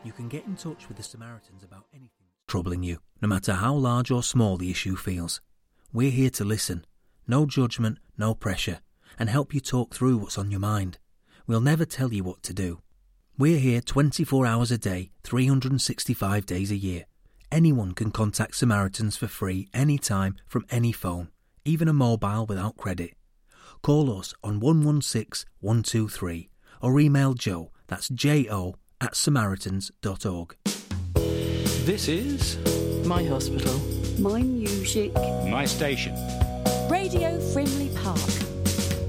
You can get in touch with the Samaritans about anything troubling you, no matter how large or small the issue feels. We're here to listen. No judgment, no pressure, and help you talk through what's on your mind. We'll never tell you what to do. We're here 24 hours a day, 365 days a year. Anyone can contact Samaritans for free anytime from any phone, even a mobile without credit. Call us on 116 123 or email Joe, that's J-O, @samaritans.org. This is My hospital. My music. My station. Radio Frimley Park.